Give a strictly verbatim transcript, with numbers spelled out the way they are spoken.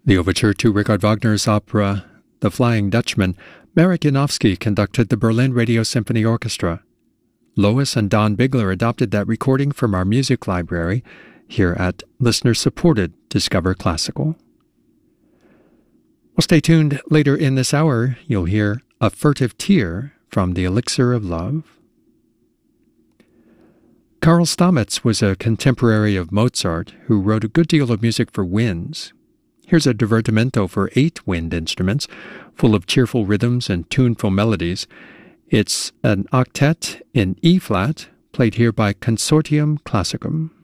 The overture to Richard Wagner's opera The Flying Dutchman, Marek Janowski conducted the Berlin Radio Symphony Orchestra. Lois and Don Bigler adopted that recording from our music library here at listener-supported Discover Classical. Well, stay tuned. Later in this hour, you'll hear A Furtive Tear from The Elixir of Love. Karl Stamitz was a contemporary of Mozart who wrote a good deal of music for winds. Here's a divertimento for eight wind instruments, full of cheerful rhythms and tuneful melodies. It's an octet in E-flat, played here by Consortium Classicum.